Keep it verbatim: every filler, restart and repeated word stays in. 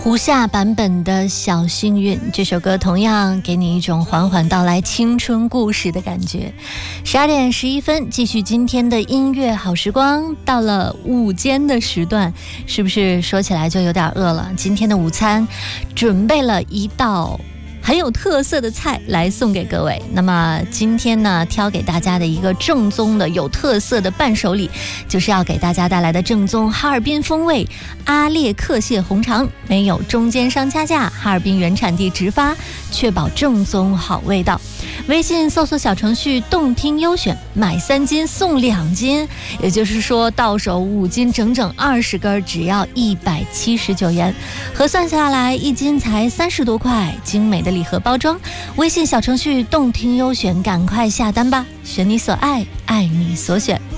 胡夏版本的小幸运，这首歌同样给你一种缓缓到来青春故事的感觉。十二点十一分，继续今天的音乐好时光。到了午间的时段，是不是说起来就有点饿了？今天的午餐准备了一道很有特色的菜来送给各位。那么今天呢，挑给大家的一个正宗的有特色的伴手礼，就是要给大家带来的正宗哈尔滨风味阿列克蟹红肠，没有中间商加价，哈尔滨原产地直发，确保正宗好味道。微信搜索小程序动听优选，买三斤送两斤，也就是说到手五斤，整整二十根，只要一百七十九元，核算下来一斤才三十多块，精美的礼盒包装。微信小程序动听优选，赶快下单吧，选你所爱，爱你所选。